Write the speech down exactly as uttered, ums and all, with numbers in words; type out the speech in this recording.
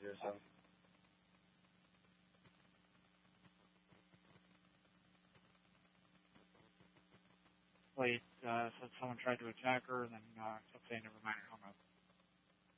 yourself. Like, uh, said someone tried to attack her, and then uh, kept saying never mind and hung up.